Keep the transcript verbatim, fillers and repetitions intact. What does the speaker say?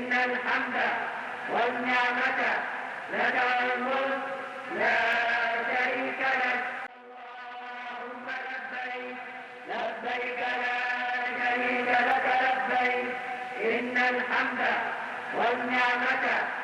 إن الحمد والنعمة لك والملك لا شريك لك. اللهم لبيك لبيك لا شريك لك لبيك إن الحمد والنعمة